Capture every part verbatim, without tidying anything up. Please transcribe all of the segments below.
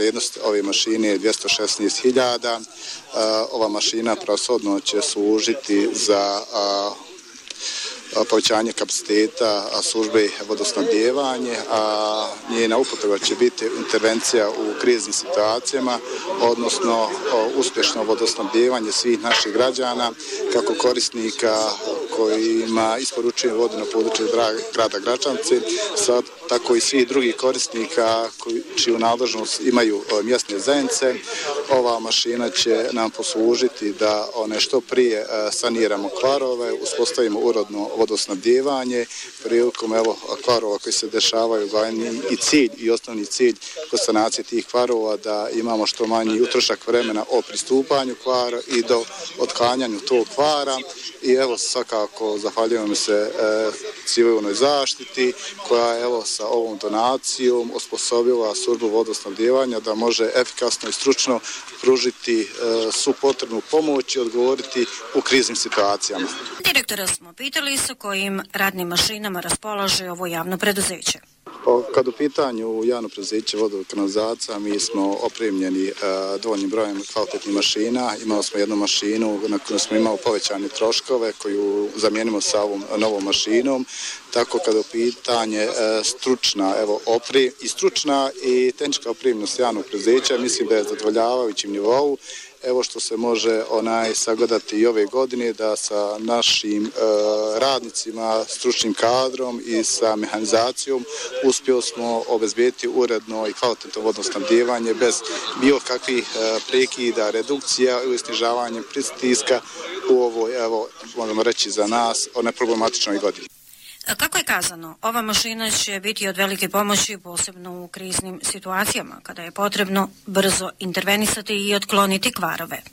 vrijednost ove mašine je dvjesto šesnaest hiljada. Ova mašina pravosodno će služiti za povećanje kapaciteta službe vodosnabdijevanje, a njena upotreba će biti intervencija u kriznim situacijama, odnosno uspješno vodosnabdijevanje svih naših građana, kako korisnika kojima isporučuje vodu na području grada Gračanci, sad tako i svih drugih korisnika koji, čiju nadležnost imaju mjesne zajednice. Ova mašina će nam poslužiti da one što prije saniramo kvarove, uspostavimo uredno vodosnabdijevanje, prilikom evo kvarova koji se dešavaju, glavni i cilj i osnovni cilj kod sanacije tih kvarova da imamo što manji utrošak vremena o pristupanju kvara i do otklanjanju tog kvara. I evo svakako zahvaljujem se e, civilnoj zaštiti koja evo sa ovom donacijom osposobila službu vodosnabdijevanja da može efikasno i stručno pružiti e, svu potrebnu pomoć i odgovoriti u kriznim situacijama. Direktora smo pitali sa kojim radnim mašinama raspolaže ovo javno preduzeće. Kad u pitanju javno preduzeće vodokanalizacija, mi smo opremljeni e, dovoljnim brojem kvalitetnih mašina. Imali smo jednu mašinu na kojoj smo imali povećane troškove koju zamijenimo sa ovom novom mašinom. Tako kada u pitanje e, stručna evo, opri, i stručna i tehnička opremljenost javnog preduzeća, mislim da je zadovoljavajućim nivou. Evo što se može onaj sagledati i ove godine da sa našim e, radnicima, stručnim kadrom i sa mehanizacijom uspjeli smo obezbediti uredno i kvalitetno vodosnabdijevanje bez bilo kakvih e, prekida, redukcija ili snižavanja pritiska u ovoj, evo, možemo reći za nas, o neproblematičnoj godini. Kako je kazano, ova mašina će biti od velike pomoći, posebno u kriznim situacijama, kada je potrebno brzo intervenisati i otkloniti kvarove.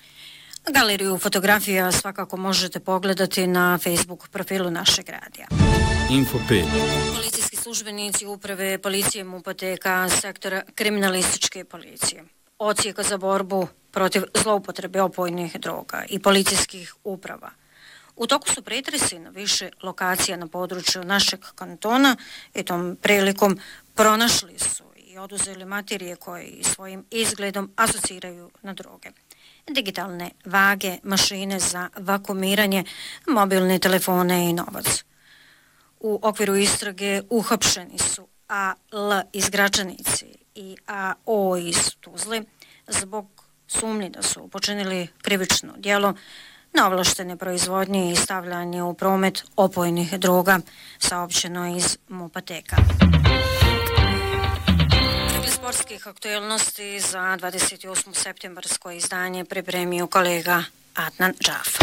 Galeriju fotografija svakako možete pogledati na Facebook profilu našeg radija. Info pet. Policijski službenici uprave policije MUP-a sektora kriminalističke policije, odsjeka za borbu protiv zloupotrebe opojnih droga i policijskih uprava u toku su pretresi na više lokacija na području našeg kantona i tom prilikom pronašli su i oduzeli materije koje svojim izgledom asociraju na droge. Digitalne vage, mašine za vakuumiranje, mobilne telefone i novac. U okviru istrage uhapšeni su A L iz Gračanice i A O iz Tuzle zbog sumnji da su počinili krivično djelo neovlaštene proizvodnje i stavljanje u promet opojnih droga, saopćeno iz MUP-a. Sportskih aktualnosti za dvadeset osmo septembarsko izdanje pripremio kolega Adnan Džaf.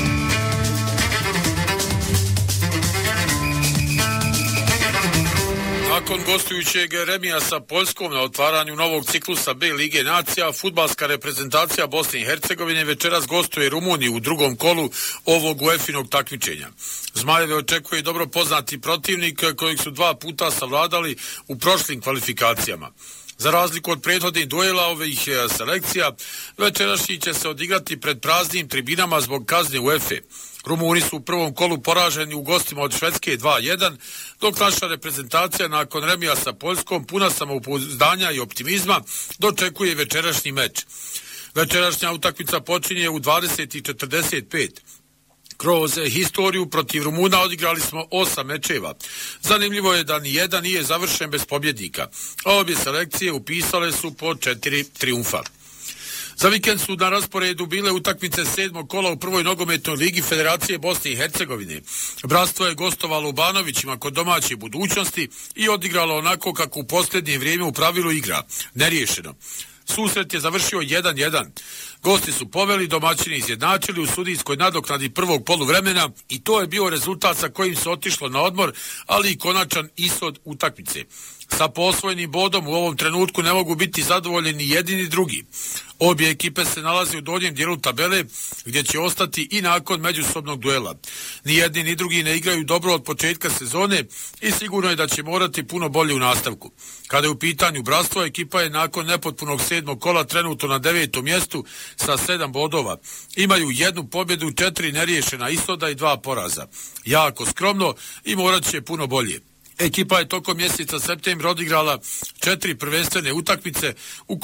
Nakon gostujućeg remija sa Poljskom na otvaranju novog ciklusa B Lige nacija, fudbalska reprezentacija Bosne i Hercegovine večeras gostuje Rumuniju u drugom kolu ovog UEFA-inog takmičenja. Zmajeve očekuje dobro poznati protivnik kojeg su dva puta savladali u prošlim kvalifikacijama. Za razliku od prethodnih duela ovih selekcija, večerašnji će se odigrati pred praznim tribinama zbog kazne UEFA. Rumuni su u prvom kolu poraženi u gostima od Švedske dva jedan, dok naša reprezentacija nakon remija sa Poljskom puna samopouzdanja i optimizma dočekuje večerašnji meč. Večerašnja utakmica počinje u dvadeset i četrdeset pet. Kroz historiju protiv Rumuna odigrali smo osam mečeva. Zanimljivo je da ni jedan nije završen bez pobjednika, a obje selekcije upisale su po četiri triumfa. Za vikend su na rasporedu bile utakmice sedmog kola u prvoj nogometnoj ligi Federacije Bosne i Hercegovine. Bratstvo je gostovalo u Banovićima kod domaće Budućnosti i odigralo onako kako u posljednje vrijeme u pravilu igra, neriješeno. Susret je završio jedan jedan. Gosti su poveli, domaćini izjednačili u sudijskoj nadoknadi prvog poluvremena i to je bio rezultat sa kojim se otišlo na odmor, ali i konačan ishod utakmice. Sa posvojenim bodom u ovom trenutku ne mogu biti zadovoljni ni jedni ni drugi. Obje ekipe se nalaze u donjem dijelu tabele gdje će ostati i nakon međusobnog duela. Ni jedni ni drugi ne igraju dobro od početka sezone i sigurno je da će morati puno bolje u nastavku. Kada je u pitanju bratstvo, ekipa je nakon nepotpunog sedmog kola trenutno na devetom mjestu sa sedam bodova. Imaju jednu pobjedu, četiri neriješena ishoda i dva poraza. Jako skromno i morat će puno bolje. Ekipa je tokom mjeseca septembra odigrala četiri prvenstvene utakmice u